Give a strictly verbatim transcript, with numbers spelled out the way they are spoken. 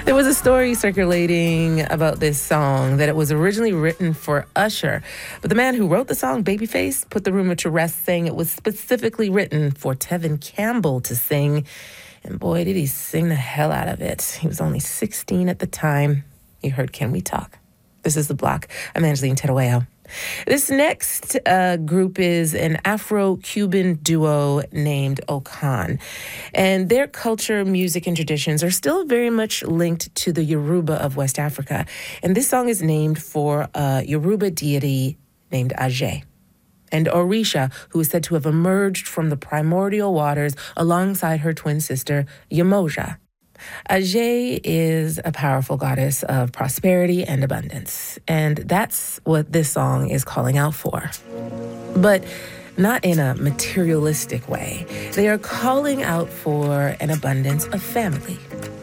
There was a story circulating about this song that it was originally written for Usher, but the man who wrote the song, Babyface, put the rumor to rest, saying it was specifically written for Tevin Campbell to sing. And boy, did he sing the hell out of it. He was only sixteen at the time. You heard Can We Talk? This is The Block. I'm Angeline Terueo. This next uh, group is an Afro-Cuban duo named Okan. And their culture, music, and traditions are still very much linked to the Yoruba of West Africa. And this song is named for a Yoruba deity named Ajay. And Orisha, who is said to have emerged from the primordial waters alongside her twin sister, Yemoja. Ajay is a powerful goddess of prosperity and abundance, and that's what this song is calling out for. But not in a materialistic way. They are calling out for an abundance of family.